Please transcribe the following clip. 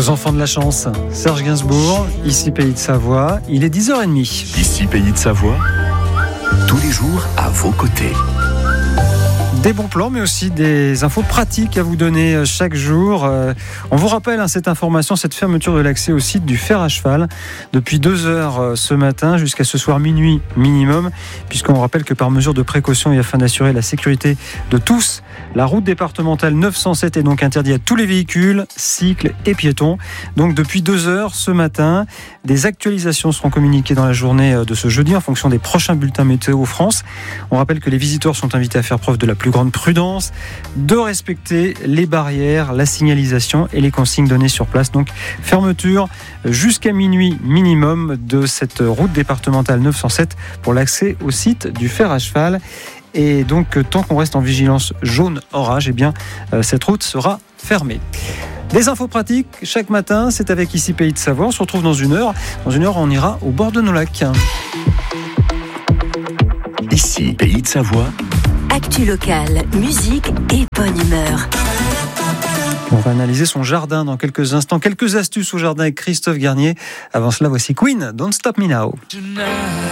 Aux enfants de la chance, Serge Gainsbourg, ici Pays de Savoie, il est 10h30. Ici Pays de Savoie, tous les jours à vos côtés. Des bons plans, mais aussi des infos pratiques à vous donner chaque jour. On vous rappelle cette information, cette fermeture de l'accès au site du fer à cheval depuis 2h ce matin jusqu'à ce soir minuit minimum, puisqu'on rappelle que par mesure de précaution et afin d'assurer la sécurité de tous, la route départementale 907 est donc interdite à tous les véhicules, cycles et piétons. Donc depuis 2h ce matin, des actualisations seront communiquées dans la journée de ce jeudi en fonction des prochains bulletins Météo France. On rappelle que les visiteurs sont invités à faire preuve de la plus grande prudence, de respecter les barrières, la signalisation et les consignes données sur place. Donc fermeture jusqu'à minuit minimum de cette route départementale 907 pour l'accès au site du fer à cheval. Et donc tant qu'on reste en vigilance jaune orage, cette route sera fermée. Des infos pratiques chaque matin, c'est avec ici Pays de Savoie. On se retrouve dans une heure. Dans une heure, on ira au bord de nos lacs. Ici Pays de Savoie. Actu locale, musique et bonne humeur. On va analyser son jardin dans quelques instants. Quelques astuces au jardin avec Christophe Garnier. Avant cela, voici Queen, Don't Stop Me Now.